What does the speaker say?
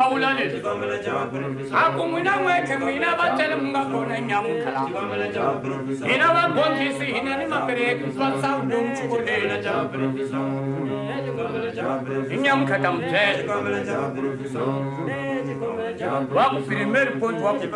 Maulani. Aku minaweke mina batele mga kona nyamukala. Ina wa bonti si ina ni makere kuswasa udung chukule na jabri. Nyam katam te. Waku primeiro ponto